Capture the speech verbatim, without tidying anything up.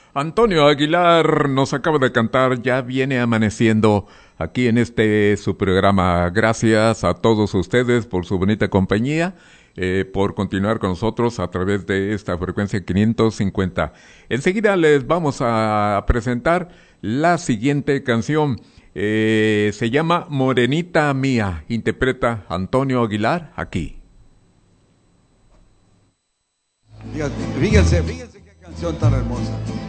Antonio Aguilar nos acaba de cantar Ya viene amaneciendo aquí en este su programa. Gracias a todos ustedes por su bonita compañía, eh, por continuar con nosotros a través de esta frecuencia quinientos cincuenta. Enseguida les vamos a presentar la siguiente canción. Eh, se llama Morenita Mía. Interpreta Antonio Aguilar aquí. Fíjate, fíjense, fíjense qué canción tan hermosa.